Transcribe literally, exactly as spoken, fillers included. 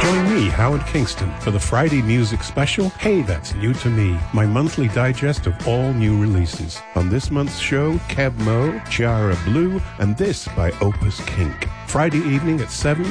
Join me, Howard Kingston, for the Friday music special, Hey That's New to Me, my monthly digest of all new releases. On this month's show, Keb Mo, Chiara Blue, and this by Opus Kink. Friday evening at seven,